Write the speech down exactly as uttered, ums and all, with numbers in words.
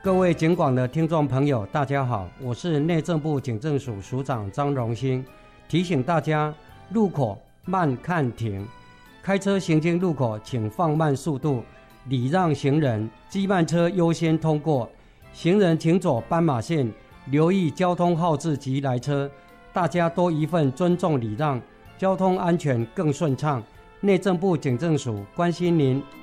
各位警广的听众朋友大家好，我是内政部警政署署长张荣兴。提醒大家，路口慢看停，开车行经路口请放慢速度，礼让行人，机慢车优先通过，行人请走斑马线，留意交通号志及来车，大家多一份尊重礼让，交通安全更顺畅。内政部警政署关心您。